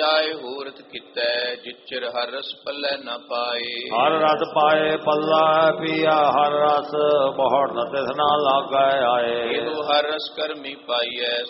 ਆਏ ਹੋਰਤ ਕੀਤੈ ਜਿਚਰ ਹਰ ਰਸ ਪੱਲੇ ਨ ਪਾਏ। ਹਰ ਰਸ ਪਾਏ ਪੱਲਾ ਪੀਆ ਹਰ ਰਸ ਬਹੁੜ ਨ ਤਿਸ ਨਾ ਲਾਗੈ ਆਏ। ਇਹੋ ਹਰ ਰਸ ਕਰਮੀ ਪਾਈਐ